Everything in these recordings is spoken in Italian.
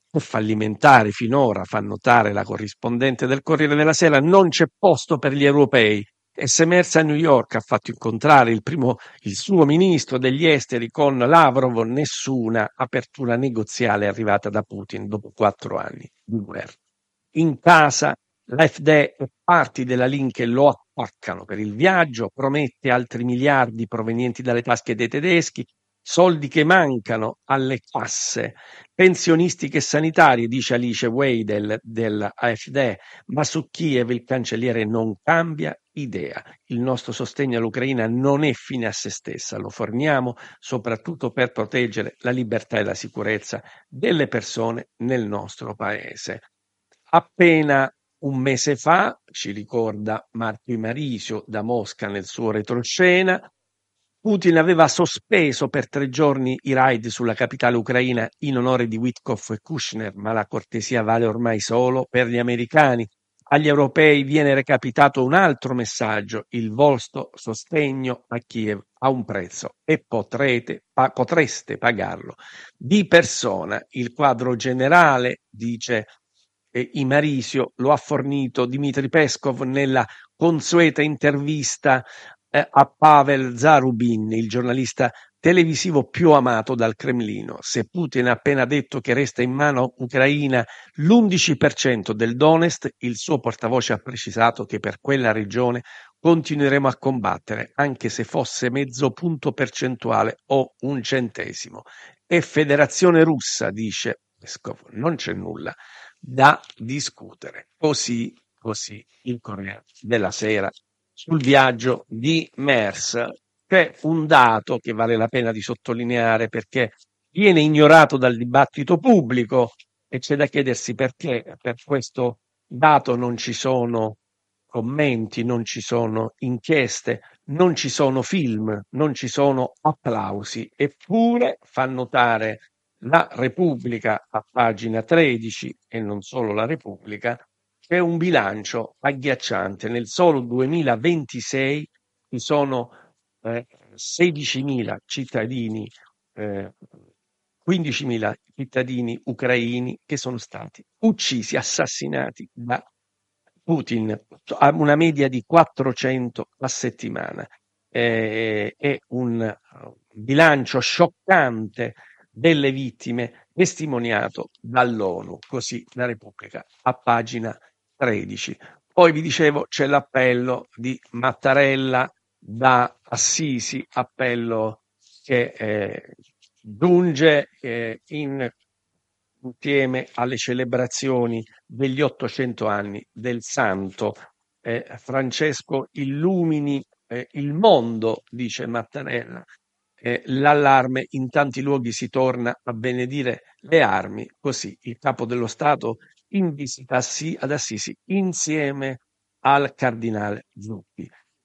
fallimentare finora, fa notare la corrispondente del Corriere della Sera, non c'è posto per gli europei. E se emersa a New York ha fatto incontrare il suo ministro degli esteri con Lavrov, nessuna apertura negoziale è arrivata da Putin dopo 4 anni di guerra. In casa l'AfD e parti della Linke lo attaccano per il viaggio, promette altri miliardi provenienti dalle tasche dei tedeschi, soldi che mancano alle casse pensionistiche e sanitarie, dice Alice Weidel dell'AfD, ma su Kiev il cancelliere non cambia idea. Il nostro sostegno all'Ucraina non è fine a se stessa, lo forniamo soprattutto per proteggere la libertà e la sicurezza delle persone nel nostro paese. Appena un mese fa, ci ricorda Marco Imarisio da Mosca nel suo retroscena, Putin aveva sospeso per 3 giorni i raid sulla capitale ucraina in onore di Witkoff e Kushner, ma la cortesia vale ormai solo per gli americani. Agli europei viene recapitato un altro messaggio: il vostro sostegno a Kiev ha un prezzo e potreste pagarlo di persona. Il quadro generale, dice Imarisio, lo ha fornito Dmitry Peskov nella consueta intervista a Pavel Zarubin, il giornalista televisivo più amato dal Cremlino. Se Putin ha appena detto che resta in mano ucraina l'11% del Donetsk, il suo portavoce ha precisato che per quella regione continueremo a combattere, anche se fosse mezzo punto percentuale o un centesimo. E Federazione Russa, dice Peskov, non c'è nulla da discutere. Così il Corriere della Sera sul viaggio di Merz. C'è un dato che vale la pena di sottolineare perché viene ignorato dal dibattito pubblico e c'è da chiedersi perché per questo dato non ci sono commenti, non ci sono inchieste, non ci sono film, non ci sono applausi, eppure fa notare la Repubblica a pagina 13 e non solo la Repubblica, c'è un bilancio agghiacciante. Nel solo 2026 ci sono 16.000 cittadini, eh, 15.000 cittadini ucraini che sono stati uccisi, assassinati da Putin a una media di 400 a settimana. È un bilancio scioccante delle vittime testimoniato dall'ONU, così la Repubblica a pagina 13. Poi vi dicevo c'è l'appello di Mattarella da Assisi, appello che giunge insieme alle celebrazioni degli 800 anni del santo. Francesco illumini il mondo, dice Mattarella. L'allarme, in tanti luoghi si torna a benedire le armi, così il capo dello Stato in visita ad Assisi insieme al cardinale Zuppi.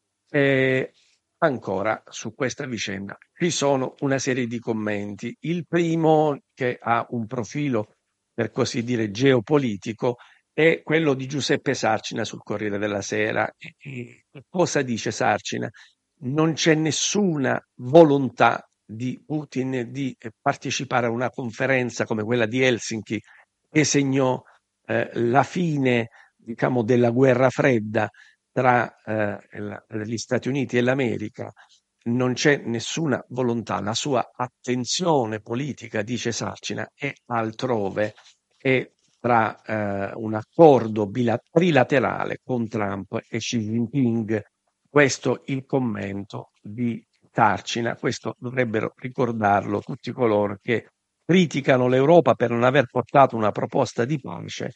Ancora su questa vicenda ci sono una serie di commenti. Il primo, che ha un profilo per così dire geopolitico, è quello di Giuseppe Sarcina sul Corriere della Sera. Cosa dice Sarcina? Non c'è nessuna volontà di Putin di partecipare a una conferenza come quella di Helsinki che segnò la fine, diciamo, della guerra fredda tra gli Stati Uniti e l'America. Non c'è nessuna volontà, la sua attenzione politica, dice Sarcina, è altrove, è tra un accordo trilaterale con Trump e Xi Jinping. Questo il commento di Sarcina, questo dovrebbero ricordarlo tutti coloro che criticano l'Europa per non aver portato una proposta di pace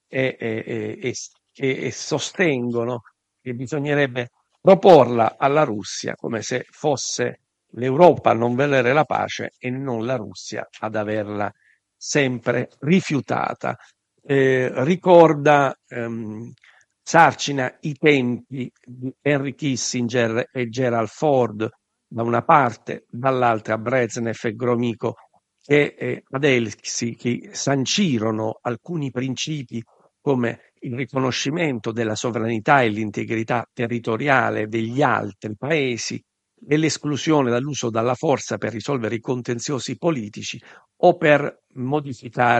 e sostengono che bisognerebbe proporla alla Russia come se fosse l'Europa a non volere la pace e non la Russia ad averla sempre rifiutata. Ricorda Sarcina i tempi di Henry Kissinger e Gerald Ford da una parte, dall'altra Brezhnev e Gromyko che ad Helsinki sancirono alcuni principi come il riconoscimento della sovranità e l'integrità territoriale degli altri paesi e l'esclusione dall'uso della forza per risolvere i contenziosi politici o per modificare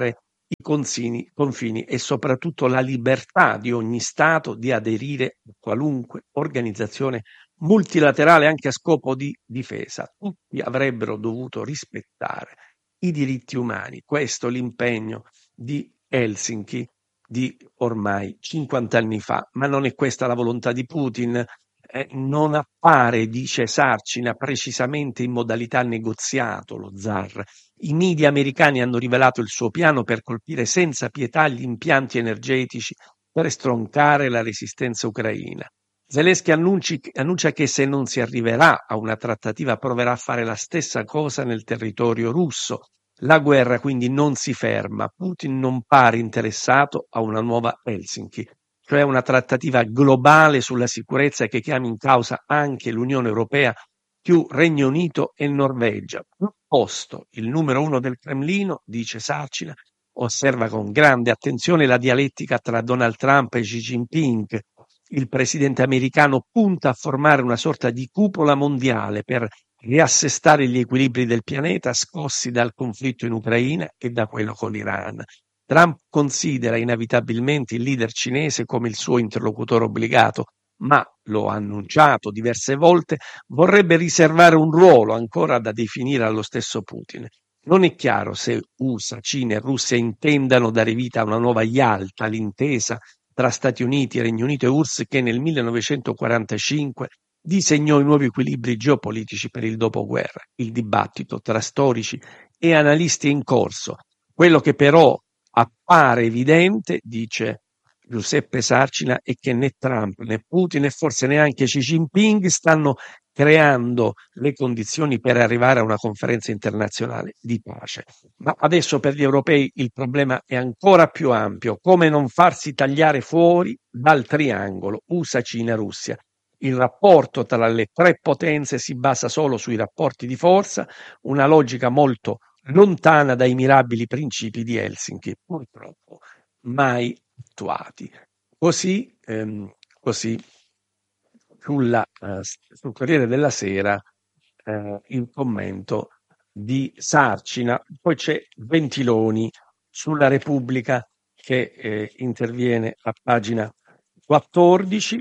i confini e soprattutto la libertà di ogni Stato di aderire a qualunque organizzazione multilaterale anche a scopo di difesa. Tutti avrebbero dovuto rispettare i diritti umani. Questo è l'impegno di Helsinki di ormai 50 anni fa, ma non è questa la volontà di Putin. Non appare, dice Sarcina, precisamente in modalità negoziato lo zar. I media americani hanno rivelato il suo piano per colpire senza pietà gli impianti energetici per stroncare la resistenza ucraina. Zelensky annuncia che se non si arriverà a una trattativa proverà a fare la stessa cosa nel territorio russo. La guerra quindi non si ferma. Putin non pare interessato a una nuova Helsinki, cioè una trattativa globale sulla sicurezza che chiami in causa anche l'Unione Europea più Regno Unito e Norvegia. Piuttosto, il numero uno del Cremlino, dice Sarcina, osserva con grande attenzione la dialettica tra Donald Trump e Xi Jinping. Il presidente americano punta a formare una sorta di cupola mondiale per riassestare gli equilibri del pianeta scossi dal conflitto in Ucraina e da quello con l'Iran. Trump considera inevitabilmente il leader cinese come il suo interlocutore obbligato, ma, lo ha annunciato diverse volte, vorrebbe riservare un ruolo ancora da definire allo stesso Putin. Non è chiaro se USA, Cina e Russia intendano dare vita a una nuova Yalta, l'intesa tra Stati Uniti, Regno Unito e URSS che nel 1945 disegnò i nuovi equilibri geopolitici per il dopoguerra. Il dibattito tra storici e analisti è in corso. Quello che però appare evidente, dice Giuseppe Sarcina, è che né Trump né Putin e forse neanche Xi Jinping stanno creando le condizioni per arrivare a una conferenza internazionale di pace. Ma adesso per gli europei il problema è ancora più ampio: come non farsi tagliare fuori dal triangolo USA, Cina, Russia. Il rapporto tra le tre potenze si basa solo sui rapporti di forza, una logica molto lontana dai mirabili principi di Helsinki, purtroppo mai attuati. Così sul Corriere della Sera il commento di Sarcina. Poi c'è Gentiloni sulla Repubblica che interviene a pagina 14.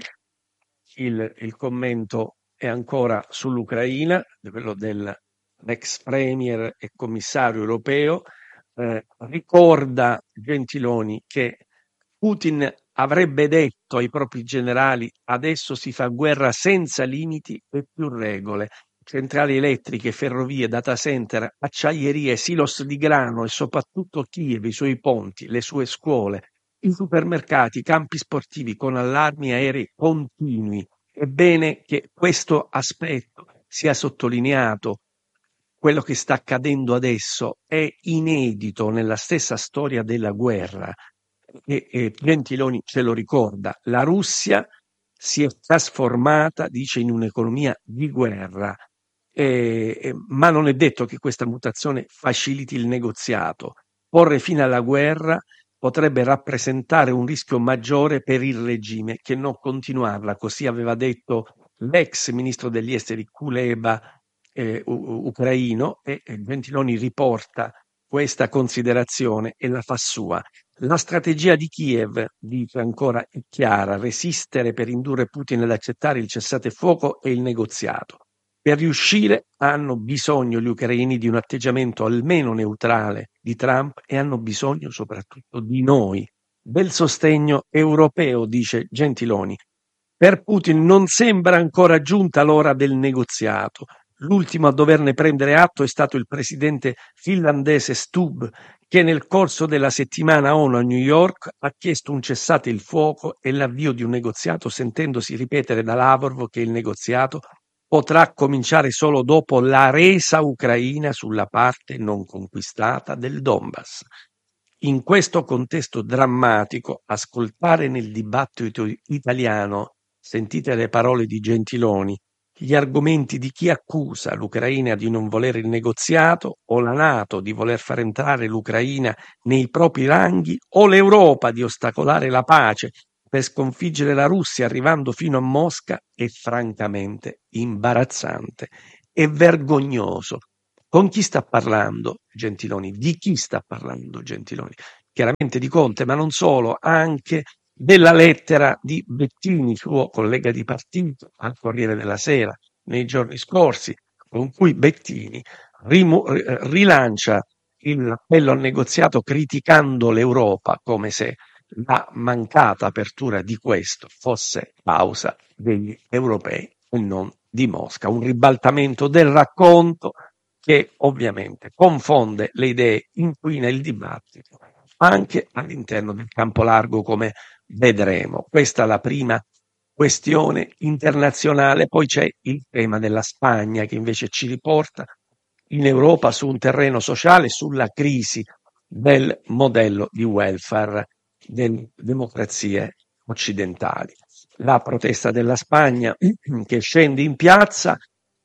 Il commento è ancora sull'Ucraina, quello dell'ex premier e commissario europeo. Ricorda Gentiloni che Putin avrebbe detto ai propri generali: adesso si fa guerra senza limiti e più regole. Centrali elettriche, ferrovie, data center, acciaierie, silos di grano e soprattutto Kiev, i suoi ponti, le sue scuole, i supermercati, i campi sportivi con allarmi aerei continui. È bene che questo aspetto sia sottolineato. Quello che sta accadendo adesso è inedito nella stessa storia della guerra e Gentiloni ce lo ricorda. La Russia si è trasformata, dice, in un'economia di guerra, ma non è detto che questa mutazione faciliti il negoziato. Porre fine alla guerra potrebbe rappresentare un rischio maggiore per il regime che non continuarla, così aveva detto l'ex ministro degli esteri Kuleba, ucraino, e Gentiloni riporta questa considerazione e la fa sua. La strategia di Kiev, dice ancora, è chiara: resistere per indurre Putin ad accettare il cessate fuoco e il negoziato. Per riuscire hanno bisogno gli ucraini di un atteggiamento almeno neutrale di Trump e hanno bisogno soprattutto di noi, del sostegno europeo, dice Gentiloni. Per Putin non sembra ancora giunta l'ora del negoziato. L'ultimo a doverne prendere atto è stato il presidente finlandese Stubb, che nel corso della settimana ONU a New York ha chiesto un cessate il fuoco e l'avvio di un negoziato, sentendosi ripetere da Lavrov che il negoziato potrà cominciare solo dopo la resa ucraina sulla parte non conquistata del Donbass. In questo contesto drammatico, ascoltare nel dibattito italiano, sentite le parole di Gentiloni, gli argomenti di chi accusa l'Ucraina di non volere il negoziato, o la NATO di voler far entrare l'Ucraina nei propri ranghi, o l'Europa di ostacolare la pace per sconfiggere la Russia arrivando fino a Mosca, è francamente imbarazzante e vergognoso. Con chi sta parlando Gentiloni? Di chi sta parlando Gentiloni? chiaramente di Conte, ma non solo, anche della lettera di Bettini, suo collega di partito, al Corriere della Sera, nei giorni scorsi, con cui Bettini rilancia l'appello al negoziato criticando l'Europa come se la mancata apertura di questo fosse causa degli europei e non di Mosca. Un ribaltamento del racconto che ovviamente confonde le idee, inquina il dibattito anche all'interno del campo largo, come vedremo. Questa è la prima questione internazionale. Poi c'è il tema della Spagna, che invece ci riporta in Europa su un terreno sociale, sulla crisi del modello di welfare delle democrazie occidentali. La protesta della Spagna che scende in piazza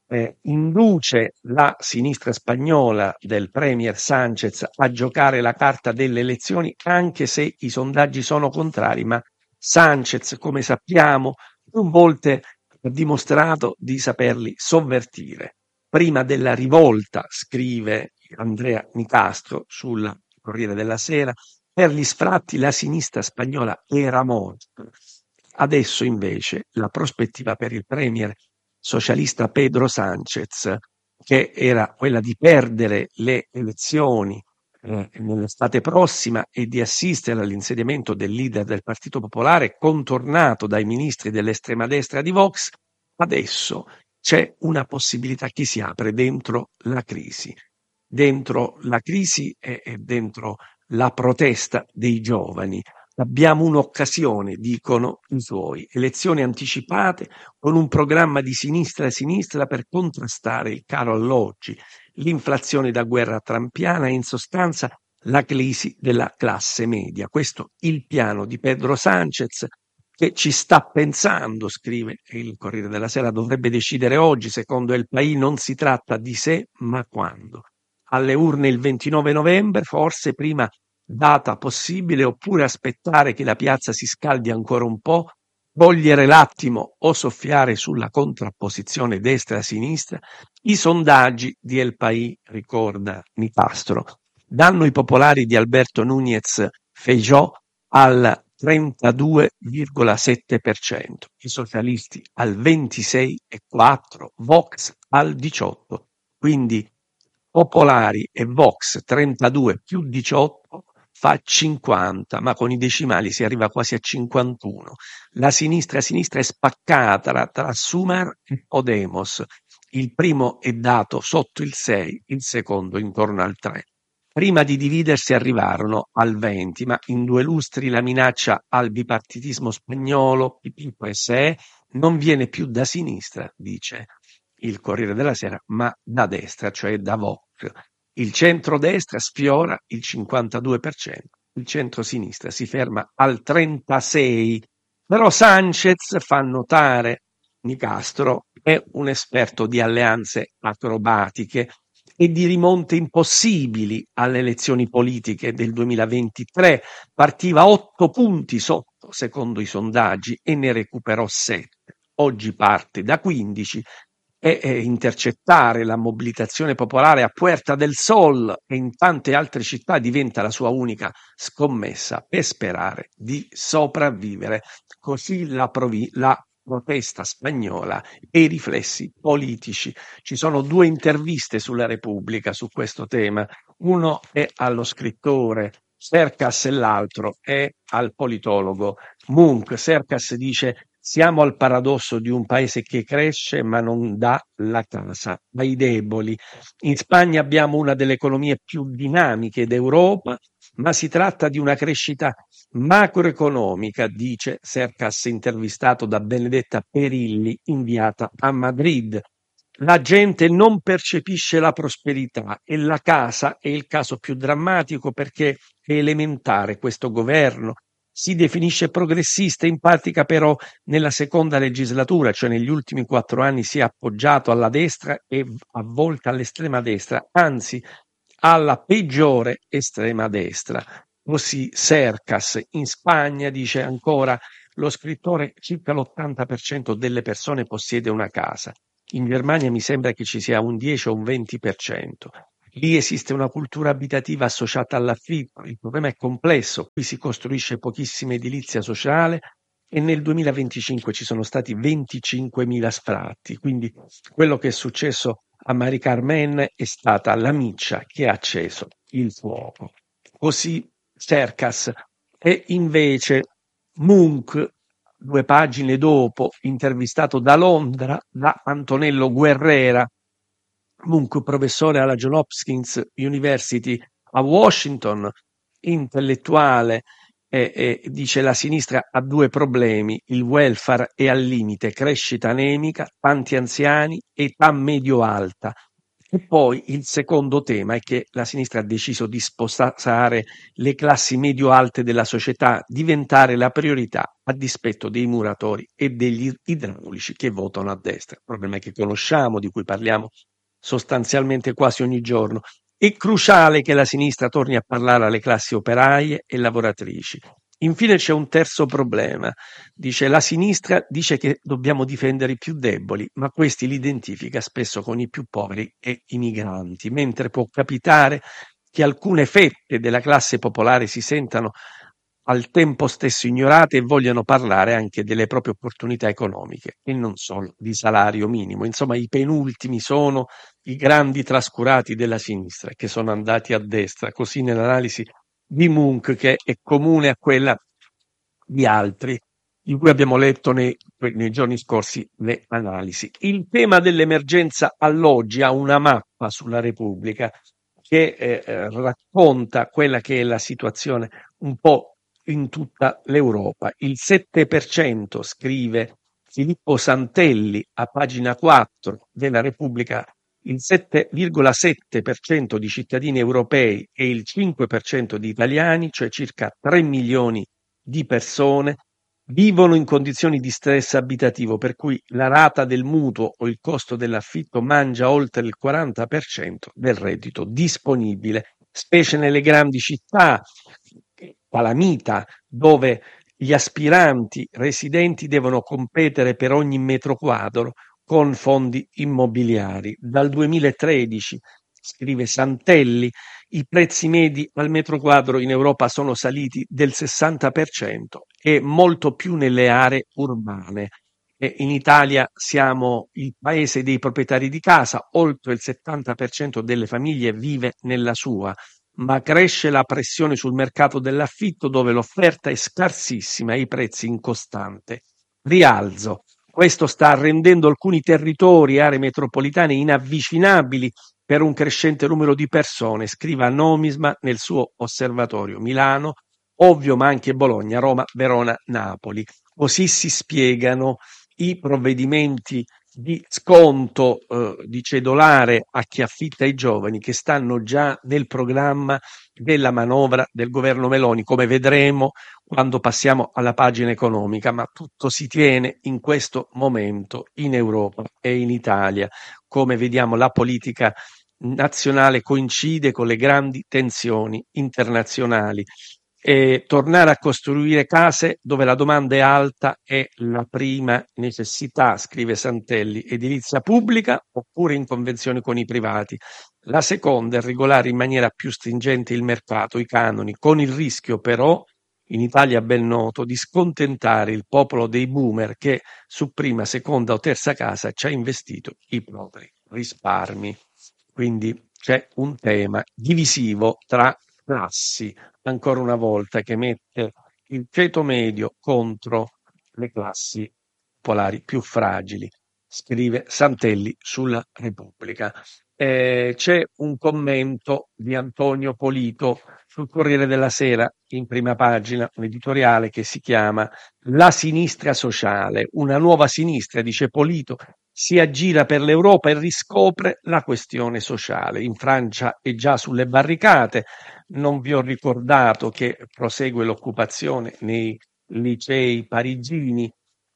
induce la sinistra spagnola del premier Sánchez a giocare la carta delle elezioni, anche se i sondaggi sono contrari, ma Sánchez, come sappiamo, più volte ha dimostrato di saperli sovvertire. Prima della rivolta, scrive Andrea Nicastro sul Corriere della Sera, per gli sfratti la sinistra spagnola era morta. Adesso invece la prospettiva per il premier socialista Pedro Sánchez, che era quella di perdere le elezioni nell'estate prossima e di assistere all'insediamento del leader del Partito Popolare, contornato dai ministri dell'estrema destra di Vox, adesso c'è una possibilità che si apre dentro la crisi. Dentro la crisi e dentro la protesta dei giovani. Abbiamo un'occasione, dicono i suoi, elezioni anticipate con un programma di sinistra a sinistra per contrastare il caro alloggi, l'inflazione da guerra trampiana e in sostanza la crisi della classe media. Questo il piano di Pedro Sánchez, che ci sta pensando, scrive il Corriere della Sera, dovrebbe decidere oggi, secondo El País non si tratta di se ma quando. Alle urne il 29 novembre, forse prima data possibile, oppure aspettare che la piazza si scaldi ancora un po', cogliere l'attimo o soffiare sulla contrapposizione destra-sinistra. I sondaggi di El País, ricorda Nicastro, danno i popolari di Alberto Núñez Feijóo al 32,7%, i socialisti al 26,4%, Vox al 18%. Quindi Popolari e Vox 32 più 18 fa 50, ma con i decimali si arriva quasi a 51. La sinistra è spaccata tra Sumar e Podemos. Il primo è dato sotto il 6, il secondo intorno al 3. Prima di dividersi arrivarono al 20, ma in 2 lustri la minaccia al bipartitismo spagnolo, PP-PSE, non viene più da sinistra, dice il Corriere della Sera, ma da destra, cioè da Vox. Il centrodestra sfiora il 52%, il centrosinistra si ferma al 36%. Però Sánchez, fa notare Nicastro, è un esperto di alleanze acrobatiche e di rimonte impossibili alle elezioni politiche del 2023. Partiva 8 punti sotto, secondo i sondaggi, e ne recuperò 7. Oggi parte da 15 e intercettare la mobilitazione popolare a Puerta del Sol e in tante altre città diventa la sua unica scommessa per sperare di sopravvivere. Così la protesta spagnola e i riflessi politici. Ci sono 2 interviste sulla Repubblica su questo tema. Uno è allo scrittore Cercas e l'altro è al politologo Munch. Cercas dice: siamo al paradosso di un paese che cresce ma non dà la casa ai deboli. In Spagna abbiamo una delle economie più dinamiche d'Europa, ma si tratta di una crescita macroeconomica, dice Cercas, intervistato da Benedetta Perilli, inviata a Madrid. La gente non percepisce la prosperità e la casa è il caso più drammatico perché è elementare questo governo. Si definisce progressista, in pratica però nella seconda legislatura, cioè negli ultimi 4 anni, si è appoggiato alla destra e a volte all'estrema destra, anzi alla peggiore estrema destra. Così Cercas. In Spagna, dice ancora lo scrittore, circa l'80% delle persone possiede una casa. In Germania mi sembra che ci sia un 10 o un 20%. Lì esiste una cultura abitativa associata all'affitto. Il problema è complesso. Qui si costruisce pochissima edilizia sociale e nel 2025 ci sono stati 25.000 sfratti. Quindi quello che è successo a Mari Carmen è stata la miccia che ha acceso il fuoco. Così Cercas. E invece Munch, 2 pagine dopo, intervistato da Londra da Antonello Guerrera, Munch, professore alla Johns Hopkins University a Washington, intellettuale, dice la sinistra ha 2 problemi, il welfare è al limite, crescita anemica, tanti anziani, età medio-alta. E poi il secondo tema è che la sinistra ha deciso di spostare le classi medio-alte della società, diventare la priorità a dispetto dei muratori e degli idraulici che votano a destra. Il problema è che conosciamo, di cui parliamo sostanzialmente quasi ogni giorno. È cruciale che la sinistra torni a parlare alle classi operaie e lavoratrici. Infine c'è un terzo problema. Dice la sinistra dice che dobbiamo difendere i più deboli, ma questi li identifica spesso con i più poveri e i migranti, mentre può capitare che alcune fette della classe popolare si sentano al tempo stesso ignorate e vogliano parlare anche delle proprie opportunità economiche e non solo di salario minimo. Insomma, i penultimi sono i grandi trascurati della sinistra che sono andati a destra, così nell'analisi di Munch, che è comune a quella di altri di cui abbiamo letto nei giorni scorsi le analisi. Il tema dell'emergenza alloggi ha una mappa sulla Repubblica che racconta quella che è la situazione un po' in tutta l'Europa. Il 7%, scrive Filippo Santelli a pagina 4 della Repubblica, il 7,7% di cittadini europei e il 5% di italiani, cioè circa 3 milioni di persone, vivono in condizioni di stress abitativo, per cui la rata del mutuo o il costo dell'affitto mangia oltre il 40% del reddito disponibile, specie nelle grandi città, calamita, dove gli aspiranti residenti devono competere per ogni metro quadro con fondi immobiliari. Dal 2013, scrive Santelli, i prezzi medi al metro quadro in Europa sono saliti del 60% e molto più nelle aree urbane. E in Italia siamo il paese dei proprietari di casa, oltre il 70% delle famiglie vive nella sua, ma cresce la pressione sul mercato dell'affitto dove l'offerta è scarsissima e i prezzi in costante rialzo. Questo sta rendendo alcuni territori e aree metropolitane inavvicinabili per un crescente numero di persone, scrive Nomisma nel suo osservatorio. Milano, ovvio, ma anche Bologna, Roma, Verona, Napoli. Così si spiegano i provvedimenti di sconto di cedolare a chi affitta ai giovani che stanno già nel programma della manovra del governo Meloni, come vedremo quando passiamo alla pagina economica, ma tutto si tiene in questo momento in Europa e in Italia. Come vediamo, la politica nazionale coincide con le grandi tensioni internazionali. E tornare a costruire case dove la domanda è alta è la prima necessità, scrive Santelli, edilizia pubblica oppure in convenzione con i privati. La seconda è regolare in maniera più stringente il mercato, i canoni, con il rischio però, in Italia ben noto, di scontentare il popolo dei boomer che su prima, seconda o terza casa ci ha investito i propri risparmi. Quindi c'è un tema divisivo tra classi, ancora una volta, che mette il ceto medio contro le classi popolari più fragili, scrive Santelli sulla Repubblica. C'è un commento di Antonio Polito sul Corriere della Sera in prima pagina, un editoriale che si chiama La sinistra sociale, una nuova sinistra, dice Polito, si aggira per l'Europa e riscopre la questione sociale. In Francia è già sulle barricate, non vi ho ricordato che prosegue l'occupazione nei licei parigini,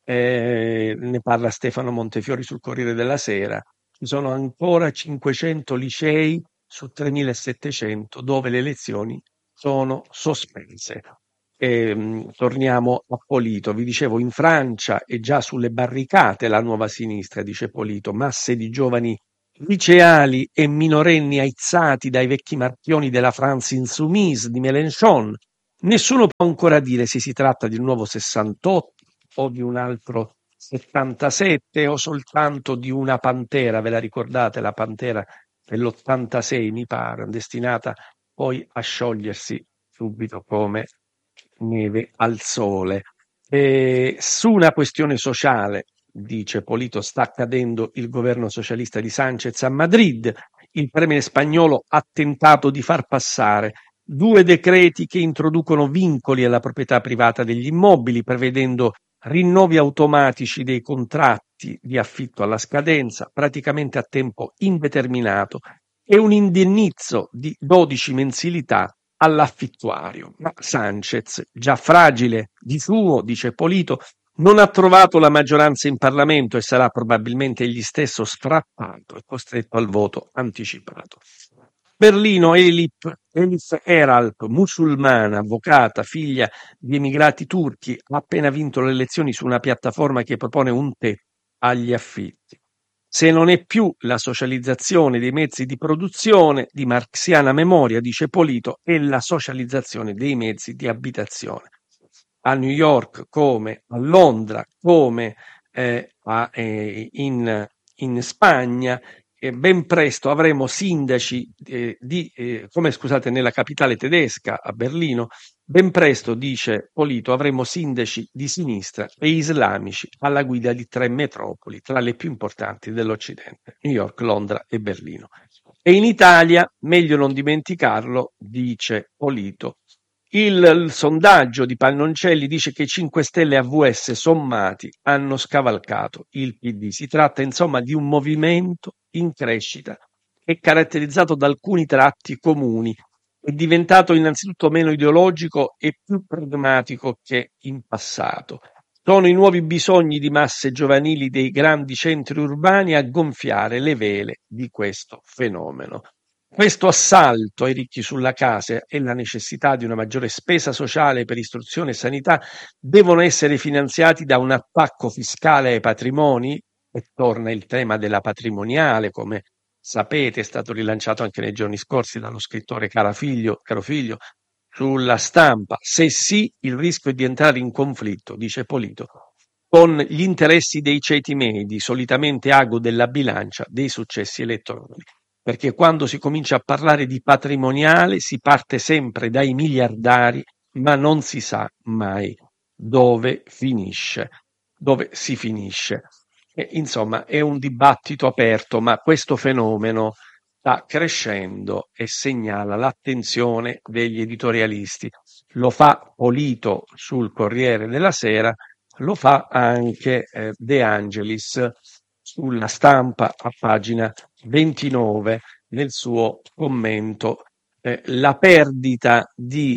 ne parla Stefano Montefiori sul Corriere della Sera. Ci sono ancora 500 licei su 3.700 dove le lezioni sono sospese. Torniamo a Polito. Vi dicevo, in Francia è già sulle barricate la nuova sinistra, dice Polito, masse di giovani liceali e minorenni aizzati dai vecchi marchioni della France Insoumise di Mélenchon. Nessuno può ancora dire se si tratta di un nuovo 68 o di un altro 77 o soltanto di una pantera. Ve la ricordate, la pantera dell'86, mi pare, destinata poi a sciogliersi subito come neve al sole. Su una questione sociale, dice Polito, sta cadendo il governo socialista di Sánchez a Madrid. Il premier spagnolo ha tentato di far passare due decreti che introducono vincoli alla proprietà privata degli immobili, prevedendo rinnovi automatici dei contratti di affitto alla scadenza, praticamente a tempo indeterminato, e un indennizzo di 12 mensilità all'affittuario. Ma Sánchez, già fragile di suo, dice Polito, non ha trovato la maggioranza in Parlamento e sarà probabilmente egli stesso strappato e costretto al voto anticipato. Berlino, Elif Eralp, musulmana, avvocata, figlia di emigrati turchi, ha appena vinto le elezioni su una piattaforma che propone un tetto agli affitti. Se non è più la socializzazione dei mezzi di produzione di marxiana memoria, dice Polito, è la socializzazione dei mezzi di abitazione. A New York come a Londra, come in Spagna, ben presto avremo sindaci come scusate, nella capitale tedesca, a Berlino, ben presto, dice Polito, avremo sindaci di sinistra e islamici alla guida di 3 metropoli, tra le più importanti dell'Occidente, New York, Londra e Berlino. E in Italia, meglio non dimenticarlo, dice Polito, il sondaggio di Pannoncelli dice che i 5 Stelle AVS sommati hanno scavalcato il PD. Si tratta insomma di un movimento in crescita e caratterizzato da alcuni tratti comuni. È diventato innanzitutto meno ideologico e più pragmatico che in passato. Sono i nuovi bisogni di masse giovanili dei grandi centri urbani a gonfiare le vele di questo fenomeno. Questo assalto ai ricchi sulla casa e la necessità di una maggiore spesa sociale per istruzione e sanità devono essere finanziati da un attacco fiscale ai patrimoni, e torna il tema della patrimoniale, come sapete è stato rilanciato anche nei giorni scorsi dallo scrittore Carofiglio, sulla Stampa. Se sì, il rischio è di entrare in conflitto, dice Polito, con gli interessi dei ceti medi, solitamente ago della bilancia dei successi elettorali. Perché quando si comincia a parlare di patrimoniale si parte sempre dai miliardari, ma non si sa mai dove finisce, dove si finisce. E, insomma, è un dibattito aperto, ma questo fenomeno sta crescendo e segnala l'attenzione degli editorialisti. Lo fa Polito sul Corriere della Sera, lo fa anche De Angelis sulla Stampa a pagina 29 nel suo commento. La perdita di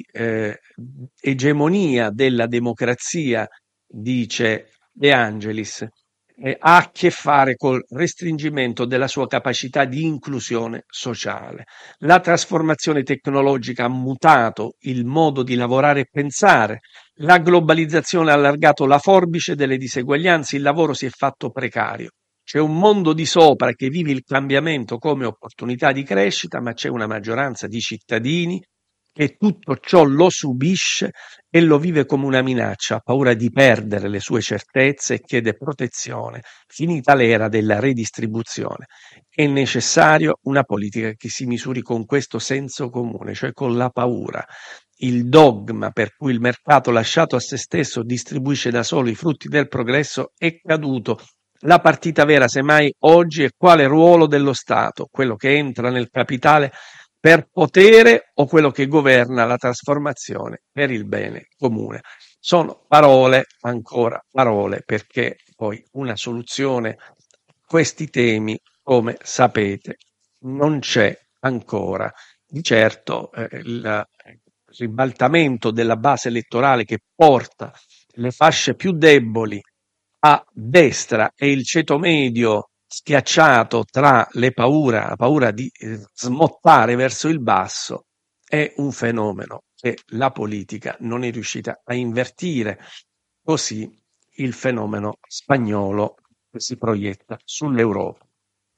egemonia della democrazia, dice De Angelis, ha a che fare col restringimento della sua capacità di inclusione sociale. La trasformazione tecnologica ha mutato il modo di lavorare e pensare, la globalizzazione ha allargato la forbice delle diseguaglianze, il lavoro si è fatto precario. C'è un mondo di sopra che vive il cambiamento come opportunità di crescita, ma c'è una maggioranza di cittadini che tutto ciò lo subisce e lo vive come una minaccia, ha paura di perdere le sue certezze e chiede protezione, finita l'era della redistribuzione. È necessario una politica che si misuri con questo senso comune, cioè con la paura. Il dogma per cui il mercato lasciato a se stesso distribuisce da solo i frutti del progresso è caduto. La partita vera, semmai, oggi è quale ruolo dello Stato, quello che entra nel capitale per potere o quello che governa la trasformazione per il bene comune. Sono parole, ancora parole, perché poi una soluzione a questi temi, come sapete, non c'è ancora. Di certo il ribaltamento della base elettorale che porta le fasce più deboli a destra e il ceto medio schiacciato tra la paura di smottare verso il basso, è un fenomeno che la politica non è riuscita a invertire. Così il fenomeno spagnolo si proietta sull'Europa.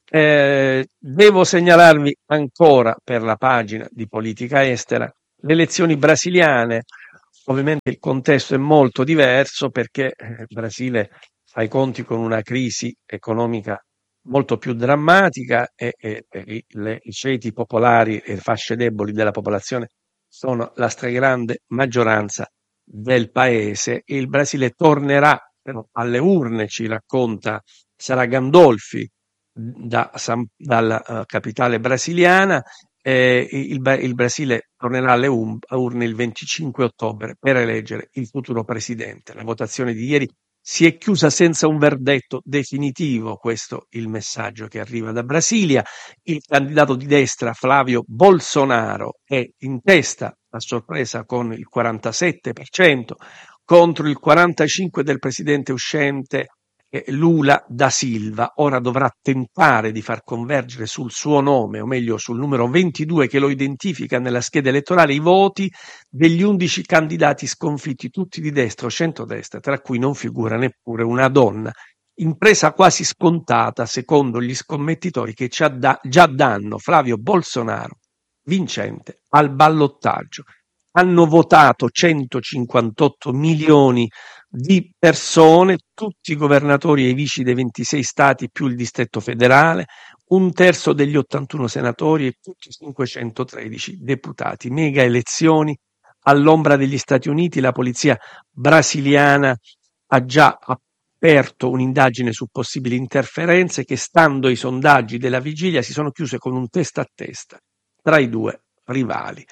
Devo segnalarvi ancora per la pagina di politica estera le elezioni brasiliane. Ovviamente il contesto è molto diverso perché il Brasile fa i conti con una crisi economica molto più drammatica e i ceti popolari e le fasce deboli della popolazione sono la stragrande maggioranza del paese. Il Brasile tornerà però alle urne, ci racconta Sara Gandolfi, dalla capitale brasiliana. Il Brasile tornerà alle urne il 25 ottobre per eleggere il futuro presidente. La votazione di ieri si è chiusa senza un verdetto definitivo, questo è il messaggio che arriva da Brasilia. Il candidato di destra Flavio Bolsonaro è in testa a sorpresa con il 47% contro il 45% del presidente uscente Lula da Silva. Ora dovrà tentare di far convergere sul suo nome, o meglio sul numero 22 che lo identifica nella scheda elettorale, i voti degli 11 candidati sconfitti, tutti di destra o centrodestra, tra cui non figura neppure una donna. Impresa quasi scontata, secondo gli scommettitori che già danno Flavio Bolsonaro vincente al ballottaggio. Hanno votato 158 milioni di persone, tutti i governatori e i vici dei 26 stati più il distretto federale, un terzo degli 81 senatori e tutti i 513 deputati. Mega elezioni all'ombra degli Stati Uniti. La polizia brasiliana ha già aperto un'indagine su possibili interferenze che, stando ai sondaggi della vigilia, si sono chiuse con un testa a testa tra i due rivali.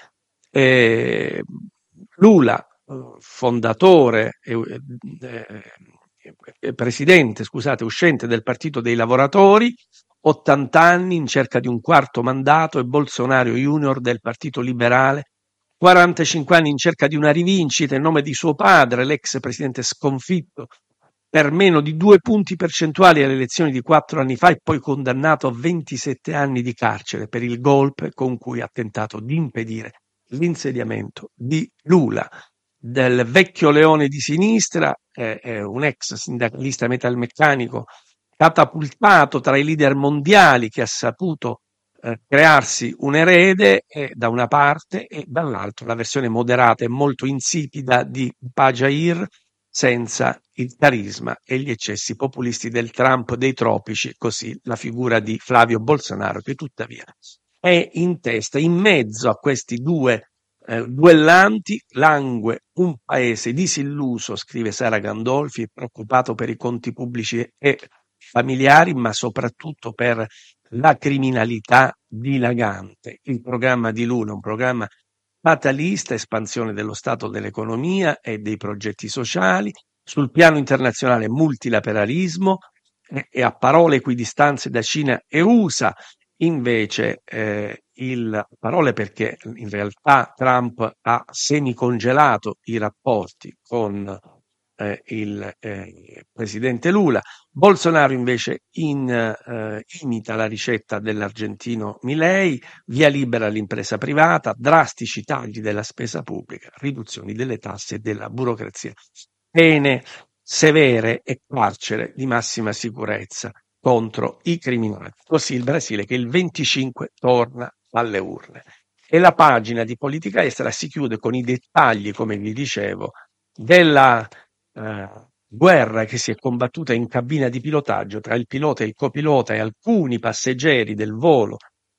Lula, fondatore presidente, scusate, uscente del Partito dei Lavoratori, 80 anni in cerca di un quarto mandato, e Bolsonaro Junior del Partito Liberale, 45 anni in cerca di una rivincita in nome di suo padre, l'ex presidente sconfitto per meno di 2 punti percentuali alle elezioni di 4 anni fa e poi condannato a 27 anni di carcere per il golpe con cui ha tentato di impedire l'insediamento di Lula. Del vecchio leone di sinistra, un ex sindacalista metalmeccanico catapultato tra i leader mondiali, che ha saputo crearsi un erede da una parte, e dall'altra la versione moderata e molto insipida di Pajair, senza il carisma e gli eccessi populisti del Trump dei tropici, così la figura di Flavio Bolsonaro, che tuttavia è in testa. In mezzo a questi due duellanti langue un paese disilluso, scrive Sara Gandolfi, preoccupato per i conti pubblici e familiari, ma soprattutto per la criminalità dilagante. Il programma di Lula è un programma fatalista, espansione dello Stato, dell'economia e dei progetti sociali, sul piano internazionale multilateralismo e a parole equidistanze da Cina e USA. Invece parole, perché in realtà Trump ha semicongelato i rapporti con il presidente Lula. Bolsonaro invece imita la ricetta dell'argentino Milei, via libera all'impresa privata, drastici tagli della spesa pubblica, riduzioni delle tasse e della burocrazia, pene severe e carcere di massima sicurezza contro i criminali. Così il Brasile, che il 25 torna alle urne. E la pagina di politica estera si chiude con i dettagli, come vi dicevo, della guerra che si è combattuta in cabina di pilotaggio tra il pilota e il copilota e alcuni passeggeri del volo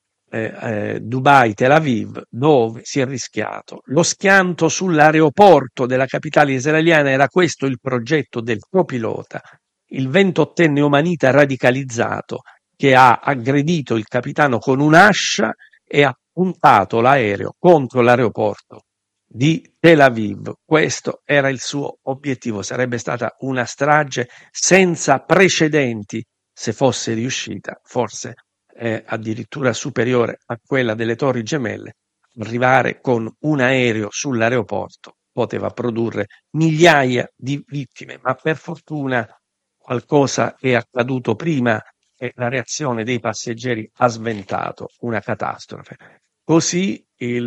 Dubai-Tel Aviv, dove si è rischiato lo schianto sull'aeroporto della capitale israeliana. Era questo il progetto del copilota, il 28enne omanita radicalizzato, che ha aggredito il capitano con un'ascia e ha puntato l'aereo contro l'aeroporto di Tel Aviv. Questo era il suo obiettivo. Sarebbe stata una strage senza precedenti se fosse riuscita, forse addirittura superiore a quella delle Torri Gemelle. Arrivare con un aereo sull'aeroporto poteva produrre migliaia di vittime, ma per fortuna qualcosa è accaduto prima e la reazione dei passeggeri ha sventato una catastrofe. Così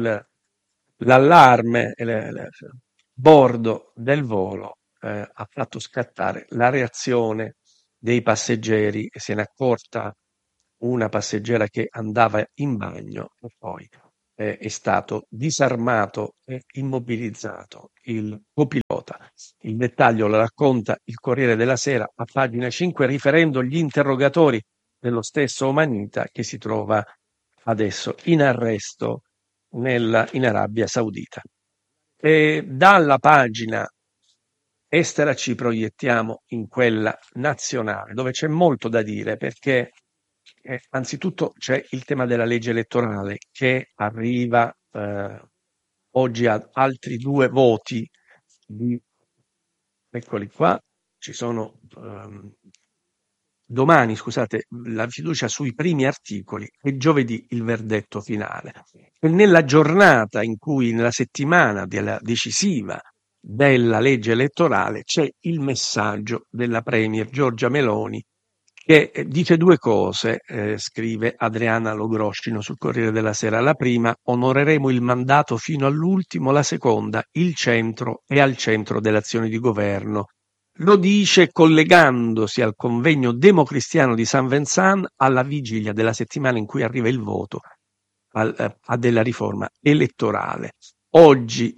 l'allarme bordo del volo ha fatto scattare la reazione dei passeggeri, e se ne è accorta una passeggera che andava in bagno e poi è stato disarmato e immobilizzato il copilota. Il dettaglio lo racconta il Corriere della Sera a pagina 5, riferendo gli interrogatori dello stesso Omanita che si trova adesso in arresto in Arabia Saudita. E dalla pagina estera ci proiettiamo in quella nazionale, dove c'è molto da dire, perché anzitutto c'è il tema della legge elettorale che arriva oggi a altri 2 voti di, eccoli qua, ci sono domani, scusate, la fiducia sui primi articoli e giovedì il verdetto finale. E nella giornata in cui, nella settimana della decisiva della legge elettorale, c'è il messaggio della Premier Giorgia Meloni che dice 2 cose, scrive Adriana Logroscino sul Corriere della Sera. La prima: onoreremo il mandato fino all'ultimo. La seconda: il centro è al centro dell'azione di governo. Lo dice collegandosi al convegno democristiano di San Vincent alla vigilia della settimana in cui arriva il voto della riforma elettorale. Oggi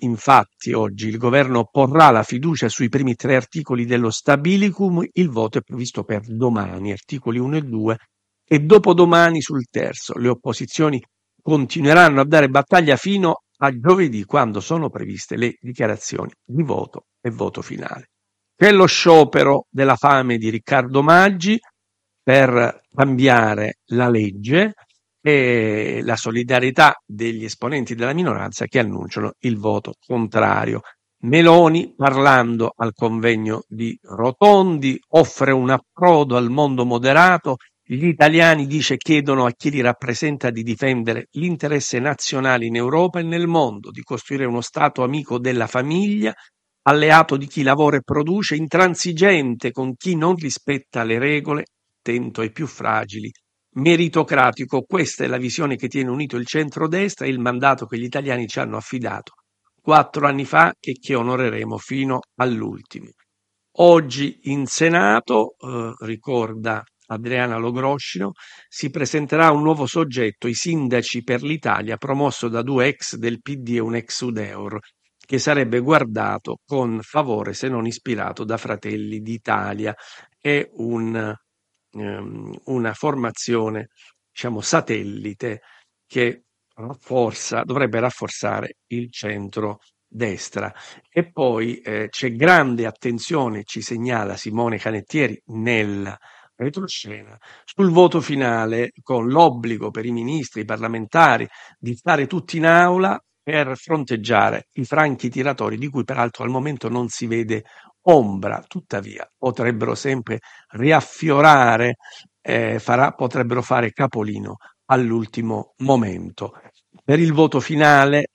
il governo porrà la fiducia sui primi 3 articoli dello Stabilicum, il voto è previsto per domani, articoli 1 e 2, e dopodomani sul terzo. Le opposizioni continueranno a dare battaglia fino a giovedì, quando sono previste le dichiarazioni di voto e voto finale. C'è lo sciopero della fame di Riccardo Maggi per cambiare la legge e la solidarietà degli esponenti della minoranza che annunciano il voto contrario. Meloni, parlando al convegno di Rotondi, offre un approdo al mondo moderato. Gli italiani, dice, chiedono a chi li rappresenta di difendere l'interesse nazionale in Europa e nel mondo, di costruire uno Stato amico della famiglia, alleato di chi lavora e produce, intransigente con chi non rispetta le regole, attento ai più fragili, meritocratico. Questa è la visione che tiene unito il centrodestra e il mandato che gli italiani ci hanno affidato 4 anni fa e che onoreremo fino all'ultimo. Oggi in Senato, ricorda Adriana Logroscino, si presenterà un nuovo soggetto, i sindaci per l'Italia, promosso da 2 ex del PD e un ex Udeur, che sarebbe guardato con favore se non ispirato da Fratelli d'Italia. È una formazione, diciamo, satellite che dovrebbe rafforzare il centro-destra. E poi c'è grande attenzione, ci segnala Simone Canettieri nella retroscena, sul voto finale, con l'obbligo per i ministri, i parlamentari di stare tutti in aula per fronteggiare i franchi tiratori, di cui peraltro al momento non si vede ombra. Tuttavia potrebbero sempre riaffiorare, potrebbero fare capolino all'ultimo momento. Per il voto finale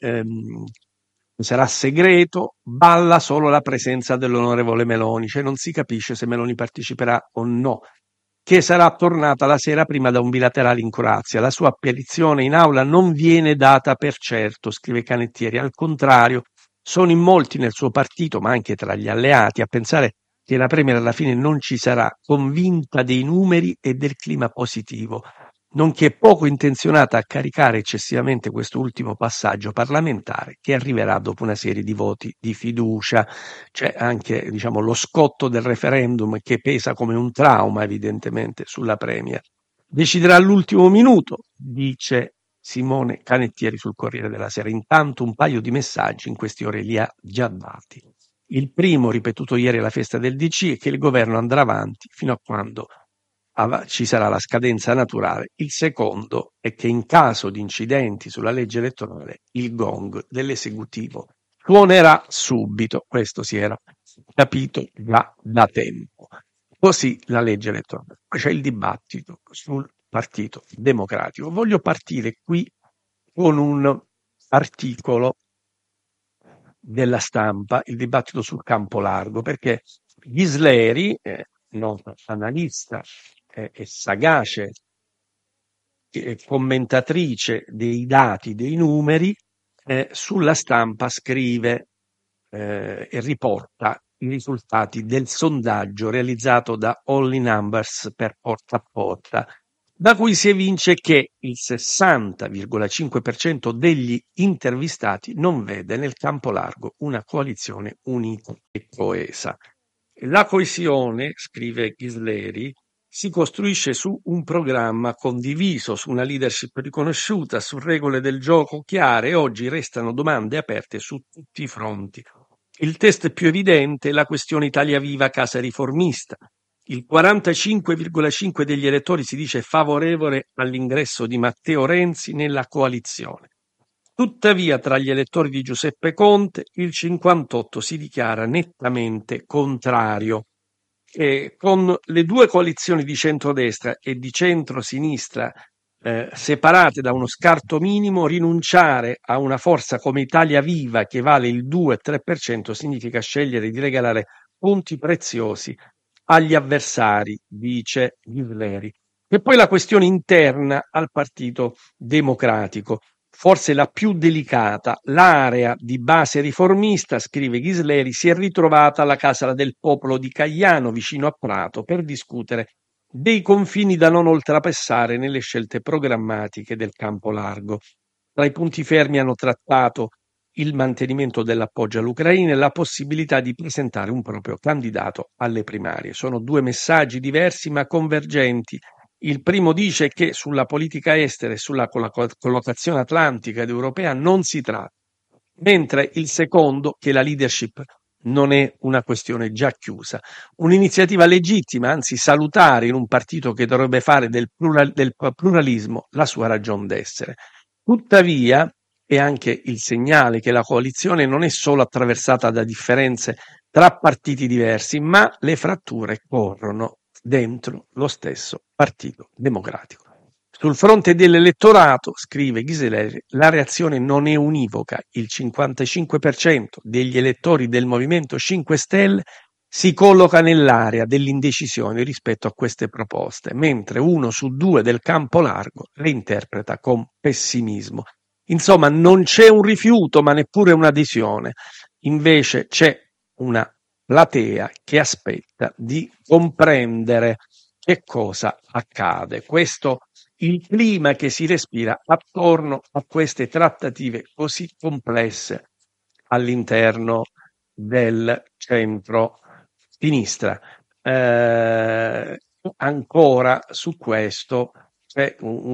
sarà segreto, balla solo la presenza dell'onorevole Meloni, cioè non si capisce se Meloni parteciperà o no, che sarà tornata la sera prima da un bilaterale in Croazia. La sua apparizione in aula non viene data per certo, scrive Canettieri, al contrario, sono in molti nel suo partito, ma anche tra gli alleati, a pensare che la Premier alla fine non ci sarà, convinta dei numeri e del clima positivo, nonché poco intenzionata a caricare eccessivamente quest'ultimo passaggio parlamentare che arriverà dopo una serie di voti di fiducia. C'è anche, diciamo, lo scotto del referendum che pesa come un trauma evidentemente sulla Premier. Deciderà all'ultimo minuto, dice Simone Canettieri sul Corriere della Sera. Intanto un paio di messaggi in queste ore li ha già dati. Il primo, ripetuto ieri alla festa del DC, è che il governo andrà avanti fino a quando ci sarà la scadenza naturale. Il secondo è che in caso di incidenti sulla legge elettorale il gong dell'esecutivo suonerà subito. Questo si era capito già da tempo. Così la legge elettorale. Poi c'è il dibattito sul Partito Democratico. Voglio partire qui con un articolo della Stampa, il dibattito sul campo largo, perché Ghisleri, nota analista e sagace commentatrice dei dati, dei numeri, sulla Stampa scrive e riporta i risultati del sondaggio realizzato da Only Numbers per Porta a Porta, da cui si evince che il 60,5% degli intervistati non vede nel campo largo una coalizione unita e coesa. La coesione, scrive Ghisleri, si costruisce su un programma condiviso, su una leadership riconosciuta, su regole del gioco chiare e oggi restano domande aperte su tutti i fronti. Il test più evidente è la questione Italia Viva Casa Riformista. Il 45,5% degli elettori si dice favorevole all'ingresso di Matteo Renzi nella coalizione. Tuttavia, tra gli elettori di Giuseppe Conte, il 58% si dichiara nettamente contrario. E con le due coalizioni di centrodestra e di centrosinistra separate da uno scarto minimo, rinunciare a una forza come Italia Viva che vale il 2-3% significa scegliere di regalare punti preziosi agli avversari, dice Ghisleri. E poi la questione interna al Partito Democratico, forse la più delicata, l'area di base riformista, scrive Ghisleri, si è ritrovata alla Casa del Popolo di Cagliano, vicino a Prato, per discutere dei confini da non oltrepassare nelle scelte programmatiche del campo largo. Tra i punti fermi hanno trattato il mantenimento dell'appoggio all'Ucraina e la possibilità di presentare un proprio candidato alle primarie. Sono due messaggi diversi ma convergenti. Il primo dice che sulla politica estera e sulla collocazione atlantica ed europea non si tratta, mentre il secondo, che la leadership non è una questione già chiusa. Un'iniziativa legittima, anzi salutare in un partito che dovrebbe fare del pluralismo la sua ragion d'essere. Tuttavia, è anche il segnale che la coalizione non è solo attraversata da differenze tra partiti diversi, ma le fratture corrono dentro lo stesso Partito Democratico. Sul fronte dell'elettorato, scrive Ghisleri, la reazione non è univoca. Il 55% degli elettori del Movimento 5 Stelle si colloca nell'area dell'indecisione rispetto a queste proposte, mentre 1 su 2 del campo largo le interpreta con pessimismo. Insomma, non c'è un rifiuto, ma neppure un'adesione. Invece c'è una platea che aspetta di comprendere che cosa accade. Questo il clima che si respira attorno a queste trattative così complesse all'interno del centro-sinistra. Ancora su questo c'è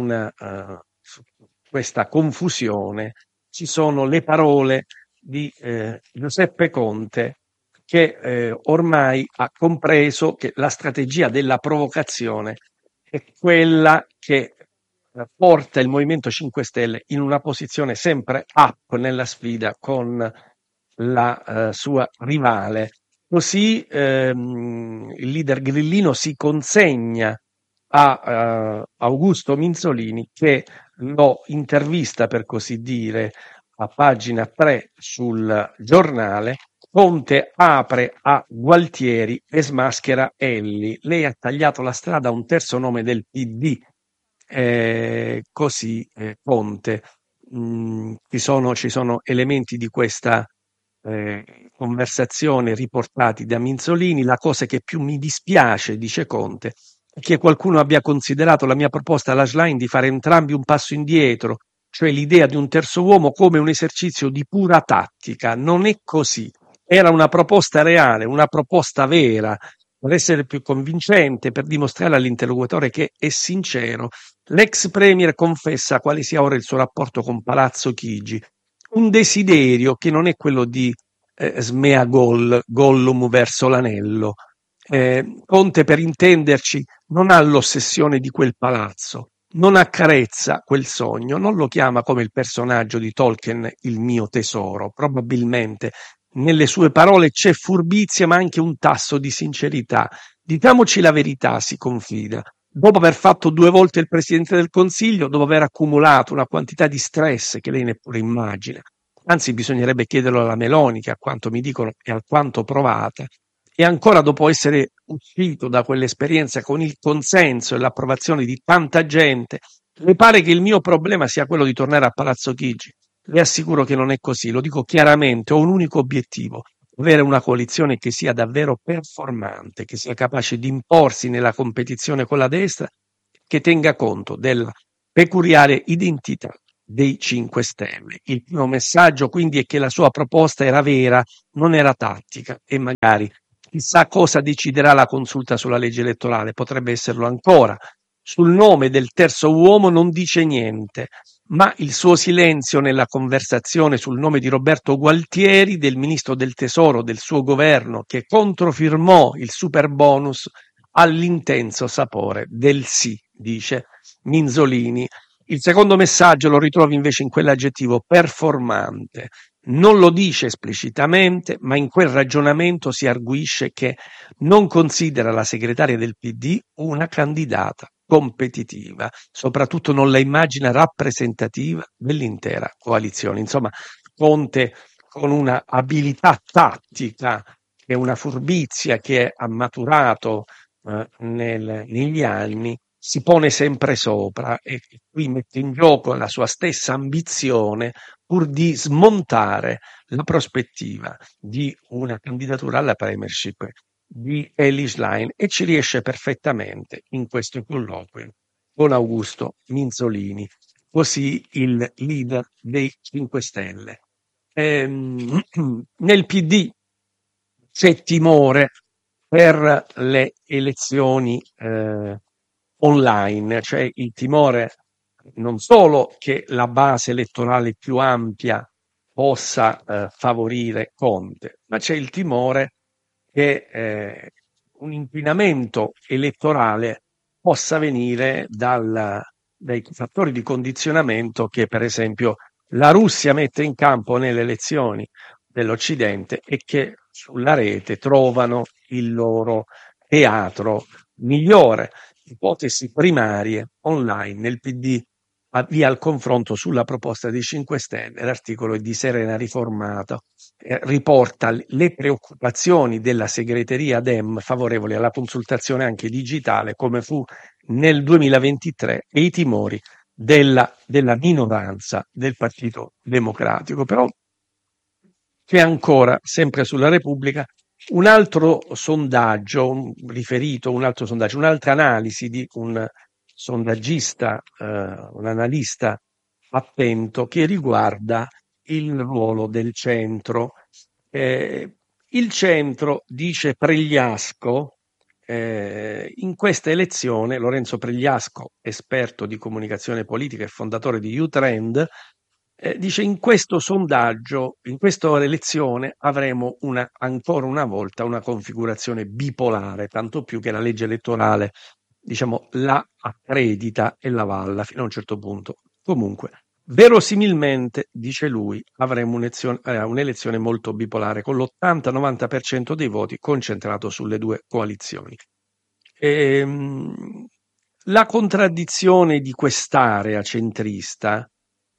questa confusione. Ci sono le parole di Giuseppe Conte che ormai ha compreso che la strategia della provocazione è quella che porta il Movimento 5 Stelle in una posizione sempre up nella sfida con la sua rivale. Così il leader grillino si consegna a Augusto Minzolini che lo intervista, per così dire, a pagina 3 sul Giornale. Conte apre a Gualtieri e smaschera Elli. Lei ha tagliato la strada a un terzo nome del PD. Così Conte. Ci sono elementi di questa conversazione riportati da Minzolini. La cosa che più mi dispiace, dice Conte, è che qualcuno abbia considerato la mia proposta alla Schlein di fare entrambi un passo indietro, cioè l'idea di un terzo uomo, come un esercizio di pura tattica. Non è così. Era una proposta reale, una proposta vera, per essere più convincente, per dimostrare all'interlocutore che è sincero. L'ex premier confessa quale sia ora il suo rapporto con Palazzo Chigi, un desiderio che non è quello di Smeagol, Gollum verso l'anello. Conte, per intenderci, non ha l'ossessione di quel palazzo, non accarezza quel sogno, non lo chiama come il personaggio di Tolkien il mio tesoro. Probabilmente nelle sue parole c'è furbizia ma anche un tasso di sincerità. Diciamoci la verità, si confida. Dopo aver fatto 2 volte il Presidente del Consiglio, dopo aver accumulato una quantità di stress che lei neppure immagina, anzi bisognerebbe chiederlo alla Meloni, che a quanto mi dicono è alquanto provata, e ancora dopo essere uscito da quell'esperienza con il consenso e l'approvazione di tanta gente, le pare che il mio problema sia quello di tornare a Palazzo Chigi. Le assicuro che non è così, lo dico chiaramente, ho un unico obiettivo: avere una coalizione che sia davvero performante, che sia capace di imporsi nella competizione con la destra che tenga conto della peculiare identità dei 5 Stelle. Il primo messaggio quindi è che la sua proposta era vera, non era tattica e magari chissà cosa deciderà la consulta sulla legge elettorale, potrebbe esserlo ancora. Sul nome del terzo uomo non dice niente, ma il suo silenzio nella conversazione sul nome di Roberto Gualtieri, del ministro del Tesoro del suo governo, che controfirmò il super bonus, ha l'intenso sapore del sì, dice Minzolini. Il secondo messaggio lo ritrovi invece in quell'aggettivo performante. Non lo dice esplicitamente, ma in quel ragionamento si arguisce che non considera la segretaria del PD una candidata competitiva, soprattutto non la immagina rappresentativa dell'intera coalizione. Insomma, Conte con una abilità tattica e una furbizia che ha maturato negli anni, si pone sempre sopra e qui mette in gioco la sua stessa ambizione pur di smontare la prospettiva di una candidatura alla premiership di Elly Schlein e ci riesce perfettamente in questo colloquio con Augusto Minzolini, così il leader dei 5 Stelle. Nel PD c'è timore per le elezioni online, cioè il timore non solo che la base elettorale più ampia possa favorire Conte, ma c'è il timore che un inquinamento elettorale possa venire dai fattori di condizionamento che per esempio la Russia mette in campo nelle elezioni dell'Occidente e che sulla rete trovano il loro teatro migliore. Ipotesi primarie online nel PD avvia il confronto sulla proposta dei 5 Stelle. L'articolo è di Serena Riformato, riporta le preoccupazioni della segreteria Dem favorevoli alla consultazione anche digitale, come fu nel 2023, e i timori della minoranza del Partito Democratico. Però c'è ancora, sempre sulla Repubblica, un altro sondaggio, un'altra analisi di un sondaggista, un analista attento che riguarda il ruolo del centro. Il centro, dice Pregliasco, in questa elezione, Lorenzo Pregliasco, esperto di comunicazione politica e fondatore di Utrend, dice in questo sondaggio, in questa elezione avremo ancora una volta una configurazione bipolare, tanto più che la legge elettorale, diciamo, la accredita e la avalla fino a un certo punto. Comunque, verosimilmente, dice lui, avremo un'elezione molto bipolare, con l'80-90% dei voti concentrato sulle due coalizioni. La contraddizione di quest'area centrista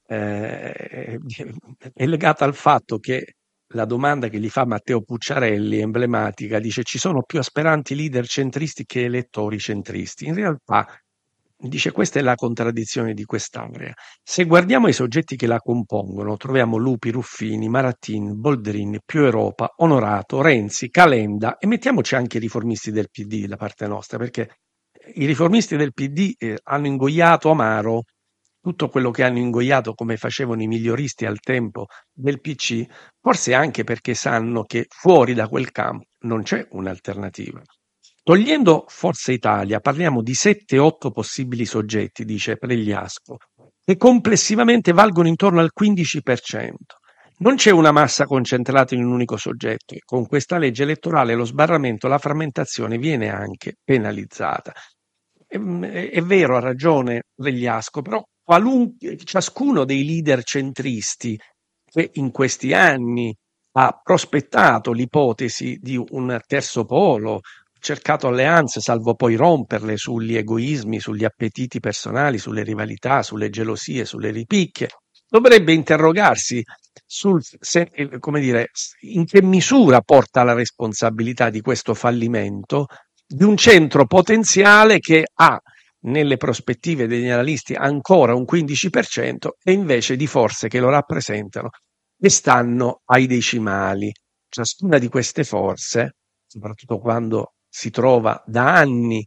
è legata al fatto che la domanda che gli fa Matteo Pucciarelli, emblematica, dice: ci sono più aspiranti leader centristi che elettori centristi. In realtà, dice, questa è la contraddizione di quest'area. Se guardiamo i soggetti che la compongono, troviamo Lupi, Ruffini, Marattin, Boldrini, Più Europa, Onorato, Renzi, Calenda, e mettiamoci anche i riformisti del PD da parte nostra, perché i riformisti del PD hanno ingoiato amaro tutto quello che hanno ingoiato, come facevano i miglioristi al tempo del PC, forse anche perché sanno che fuori da quel campo non c'è un'alternativa. Togliendo Forza Italia, parliamo di 7-8 possibili soggetti, dice Pregliasco, che complessivamente valgono intorno al 15%. Non c'è una massa concentrata in un unico soggetto e con questa legge elettorale lo sbarramento, la frammentazione viene anche penalizzata. È vero, ha ragione Pregliasco, però ciascuno dei leader centristi che in questi anni ha prospettato l'ipotesi di un terzo polo, cercato alleanze, salvo poi romperle sugli egoismi, sugli appetiti personali, sulle rivalità, sulle gelosie, sulle ripicche, dovrebbe interrogarsi come dire, in che misura porta la responsabilità di questo fallimento di un centro potenziale che ha nelle prospettive degli analisti ancora un 15% e invece di forze che lo rappresentano che stanno ai decimali. Ciascuna di queste forze, soprattutto quando si trova da anni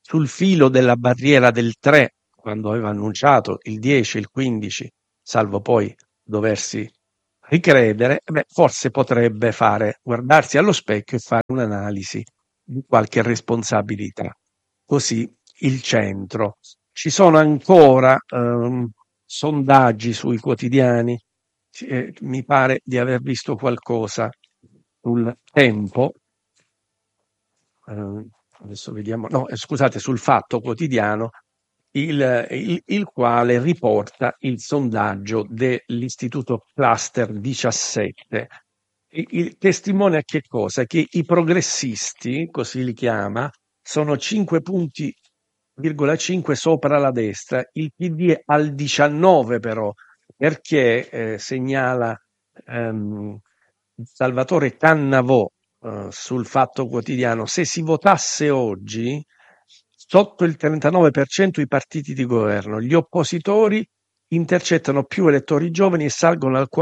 sul filo della barriera del 3, quando aveva annunciato il 10 e il 15, salvo poi doversi ricredere, forse potrebbe guardarsi allo specchio e fare un'analisi di qualche responsabilità. Così il centro. Ci sono ancora sondaggi sui quotidiani, mi pare di aver visto qualcosa sul Tempo, adesso vediamo, no, scusate, sul Fatto Quotidiano, il quale riporta il sondaggio dell'Istituto Cluster 17. Il testimone a che cosa? Che i progressisti, così li chiama, sono 5 punti,5 sopra la destra, il PD è al 19 però, perché segnala ehm, Salvatore Cannavò sul Fatto Quotidiano, se si votasse oggi, sotto il 39% i partiti di governo, gli oppositori intercettano più elettori giovani e salgono al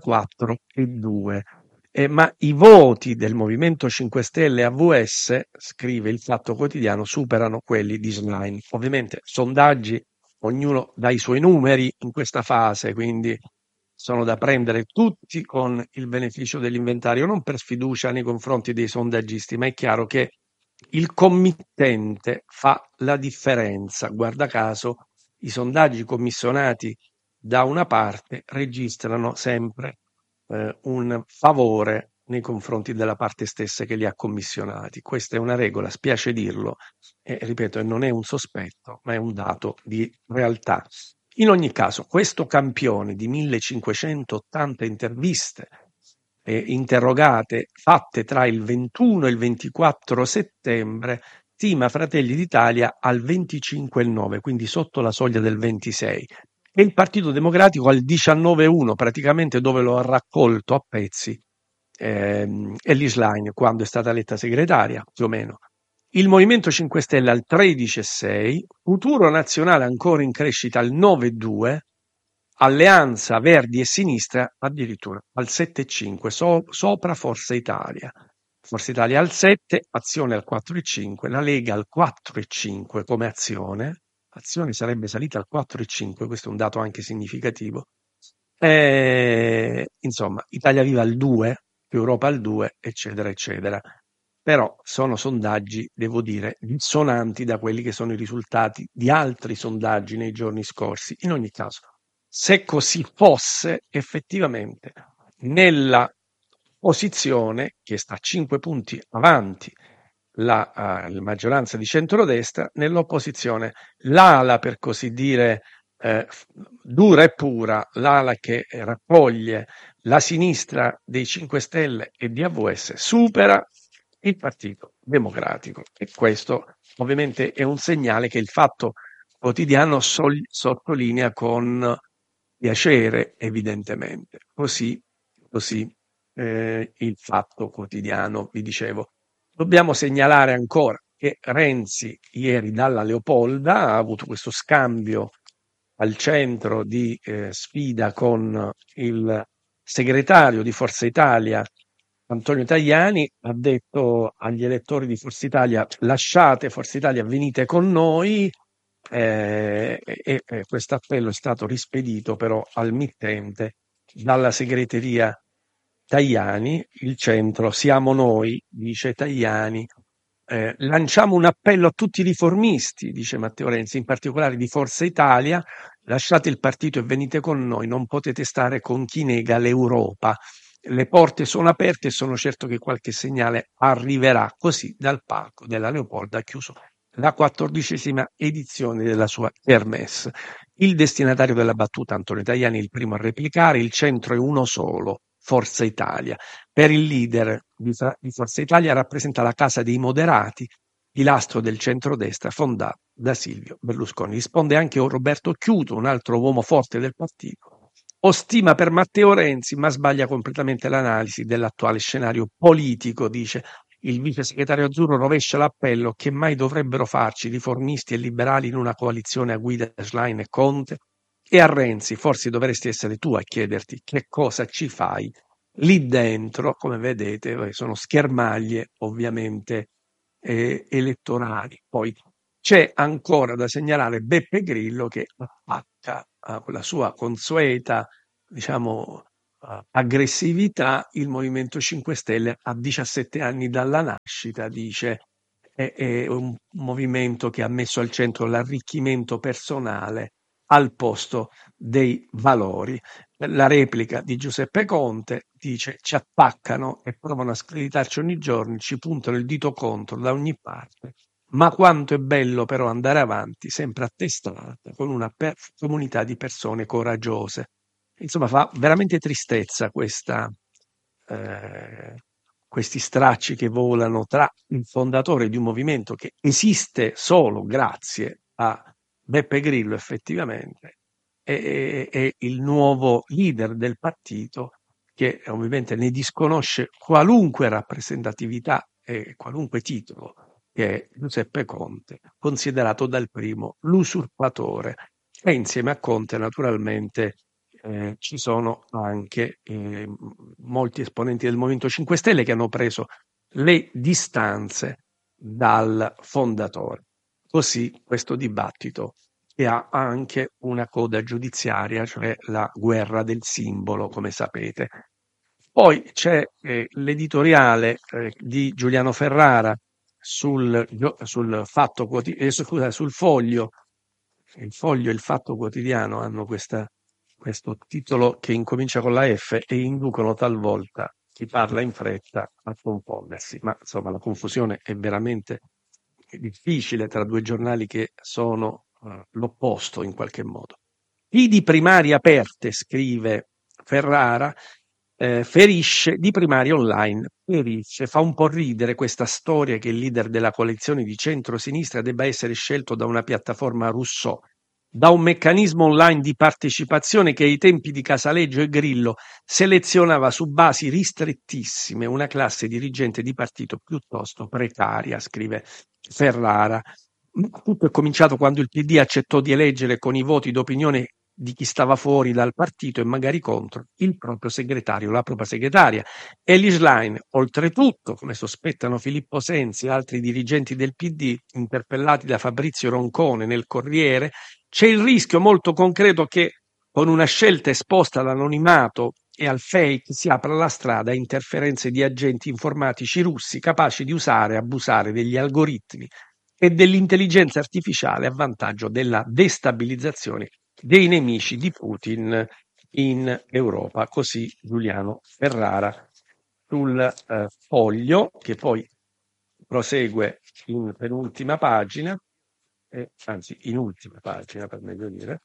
44,2. Ma i voti del Movimento 5 Stelle AVS, scrive il Fatto Quotidiano, superano quelli di Schlein. Ovviamente sondaggi, ognuno dà i suoi numeri in questa fase, quindi sono da prendere tutti con il beneficio dell'inventario, non per sfiducia nei confronti dei sondaggisti, ma è chiaro che il committente fa la differenza. Guarda caso, i sondaggi commissionati da una parte registrano sempre un favore nei confronti della parte stessa che li ha commissionati. Questa è una regola, spiace dirlo, e ripeto, non è un sospetto, ma è un dato di realtà. In ogni caso, questo campione di 1580 interviste interrogate fatte tra il 21 e il 24 settembre stima Fratelli d'Italia al 25,9, quindi sotto la soglia del 26, e il Partito Democratico al 19,1, praticamente dove lo ha raccolto a pezzi Elly Schlein quando è stata eletta segretaria, più o meno. Il Movimento 5 Stelle al 13,6, Futuro Nazionale ancora in crescita al 9,2, Alleanza Verdi e Sinistra addirittura al 7,5, sopra Forza Italia. Forza Italia al 7, Azione al 4,5, la Lega al 4,5 come Azione. Azione sarebbe salita al 4,5, questo è un dato anche significativo. Insomma, Italia Viva al 2, Europa al 2, eccetera, eccetera. Però sono sondaggi, devo dire, dissonanti da quelli che sono i risultati di altri sondaggi nei giorni scorsi. In ogni caso, se così fosse, effettivamente, nella posizione che sta a 5 punti avanti la maggioranza di centrodestra, nell'opposizione l'ala, per così dire, dura e pura, l'ala che raccoglie la sinistra dei 5 Stelle e di AVS, supera il Partito Democratico, e questo ovviamente è un segnale che il Fatto Quotidiano sottolinea con piacere, evidentemente. Così il Fatto Quotidiano, vi dicevo. Dobbiamo segnalare ancora che Renzi ieri dalla Leopolda ha avuto questo scambio al centro di sfida con il segretario di Forza Italia, Antonio Tajani. Ha detto agli elettori di Forza Italia: lasciate Forza Italia, venite con noi. Questo appello è stato rispedito però al mittente dalla segreteria Tajani. Il centro siamo noi, dice Tajani. Lanciamo un appello a tutti i riformisti, dice Matteo Renzi, in particolare di Forza Italia: lasciate il partito e venite con noi, non potete stare con chi nega l'Europa. Le porte sono aperte e sono certo che qualche segnale arriverà. Così dal palco della Leopolda ha chiuso la 14ª edizione della sua Kermesse. Il destinatario della battuta, Antonio Tajani, è il primo a replicare: il centro è uno solo, Forza Italia. Per il leader di Forza Italia rappresenta la Casa dei Moderati, pilastro del centrodestra fondato da Silvio Berlusconi. Risponde anche Roberto Chiuto, un altro uomo forte del partito. Ho stima per Matteo Renzi, ma sbaglia completamente l'analisi dell'attuale scenario politico, dice il vice segretario azzurro. Rovescia l'appello che mai dovrebbero farci riformisti e liberali in una coalizione a guida Schlein e Conte. E a Renzi: forse dovresti essere tu a chiederti che cosa ci fai lì dentro. Come vedete, sono schermaglie ovviamente elettorali. Poi C'è ancora da segnalare Beppe Grillo che attacca con la sua consueta, diciamo, aggressività il Movimento 5 Stelle a 17 anni dalla nascita, dice è un movimento che ha messo al centro l'arricchimento personale al posto dei valori. La replica di Giuseppe Conte dice: ci attaccano e provano a screditarci ogni giorno, ci puntano il dito contro da ogni parte, ma quanto è bello però andare avanti, sempre a testa alta, con una comunità di persone coraggiose. Insomma, fa veramente tristezza eh, questi stracci che volano tra il fondatore di un movimento che esiste solo grazie a Beppe Grillo effettivamente e il nuovo leader del partito che ovviamente ne disconosce qualunque rappresentatività e qualunque titolo, che è Giuseppe Conte, considerato dal primo l'usurpatore. E insieme a Conte naturalmente ci sono anche molti esponenti del Movimento 5 Stelle che hanno preso le distanze dal fondatore. Così questo dibattito che ha anche una coda giudiziaria, cioè la guerra del simbolo, come sapete. Poi c'è l'editoriale di Giuliano Ferrara sul Fatto scusa, sul Foglio. Il Foglio e il Fatto Quotidiano hanno questo titolo che incomincia con la F e inducono talvolta chi parla in fretta a confondersi, ma insomma la confusione è veramente difficile tra due giornali che sono l'opposto in qualche modo. Chi di primarie aperte, scrive Ferrara, ferisce di primarie online, ferisce. Fa un po' ridere questa storia che il leader della coalizione di centro-sinistra debba essere scelto da una piattaforma Rousseau, da un meccanismo online di partecipazione che ai tempi di Casaleggio e Grillo selezionava su basi ristrettissime una classe dirigente di partito piuttosto precaria, scrive Ferrara. Tutto è cominciato quando il PD accettò di eleggere con i voti d'opinione di chi stava fuori dal partito e magari contro il proprio segretario, la propria segretaria. Elly Schlein, oltretutto, come sospettano Filippo Sensi e altri dirigenti del PD interpellati da Fabrizio Roncone nel Corriere, c'è il rischio molto concreto che con una scelta esposta all'anonimato e al fake si apra la strada a interferenze di agenti informatici russi capaci di usare e abusare degli algoritmi e dell'intelligenza artificiale a vantaggio della destabilizzazione dei nemici di Putin in Europa. Così Giuliano Ferrara sul Foglio, che poi prosegue in penultima pagina, anzi in ultima pagina per meglio dire,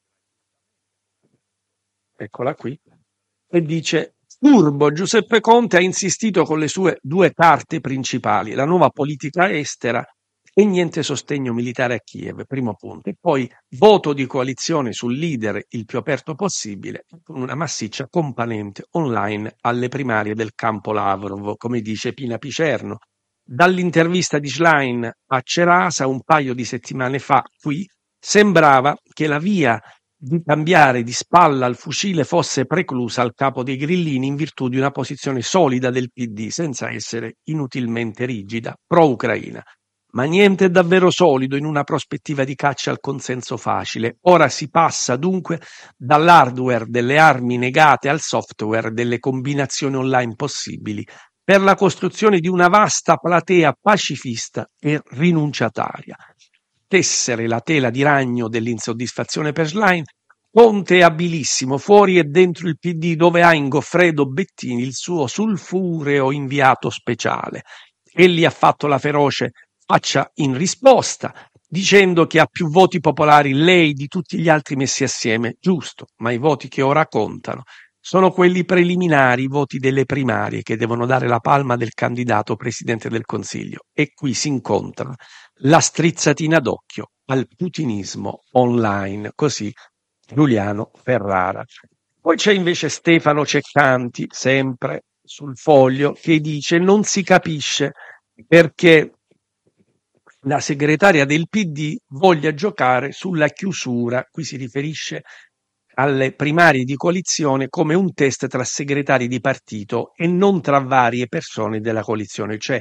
eccola qui, e dice: Furbo, Giuseppe Conte ha insistito con le sue due carte principali, la nuova politica estera e niente sostegno militare a Kiev, primo punto, e poi voto di coalizione sul leader il più aperto possibile, con una massiccia componente online alle primarie del campo Lavrov, come dice Pina Picerno. Dall'intervista di Schlein a Cerasa un paio di settimane fa, qui, sembrava che la via di cambiare di spalla al fucile fosse preclusa al capo dei grillini in virtù di una posizione solida del PD, senza essere inutilmente rigida, pro-Ucraina. Ma niente è davvero solido in una prospettiva di caccia al consenso facile. Ora si passa dunque dall'hardware delle armi negate al software delle combinazioni online possibili per la costruzione di una vasta platea pacifista e rinunciataria. Tessere la tela di ragno dell'insoddisfazione per Schlein, Conte è abilissimo, fuori e dentro il PD dove ha in Goffredo Bettini il suo sulfureo inviato speciale. Egli ha fatto la feroce faccia in risposta, dicendo che ha più voti popolari lei di tutti gli altri messi assieme. Giusto, ma i voti che ora contano sono quelli preliminari, i voti delle primarie che devono dare la palma del candidato presidente del Consiglio. E qui si incontra la strizzatina d'occhio al putinismo online, così Giuliano Ferrara. Poi c'è invece Stefano Ceccanti, sempre sul Foglio, che dice: non si capisce perché la segretaria del PD voglia giocare sulla chiusura, qui si riferisce alle primarie di coalizione, come un test tra segretari di partito e non tra varie persone della coalizione, cioè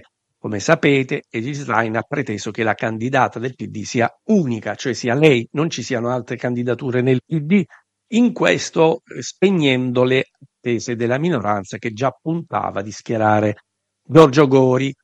Come sapete, Edith Stein ha preteso che la candidata del PD sia unica, cioè sia lei, non ci siano altre candidature nel PD, in questo spegnendo le attese della minoranza che già puntava di schierare Giorgio Gori.